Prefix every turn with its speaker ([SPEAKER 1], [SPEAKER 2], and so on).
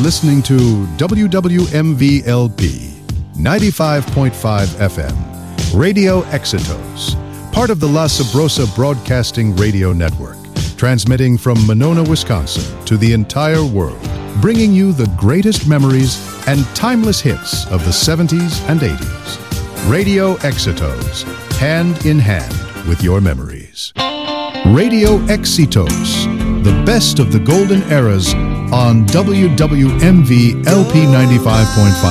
[SPEAKER 1] listening to WWMV-LP 95.5 FM, Radio Exitos, part of the La Sabrosa Broadcasting Radio Network, transmitting from Monona, Wisconsin to the entire world, bringing you the greatest memories and timeless hits of the 70s and 80s. Radio Exitos, hand in hand with your memories. Radio Exitos, the best of the golden eras on WWMV-LP 95.5.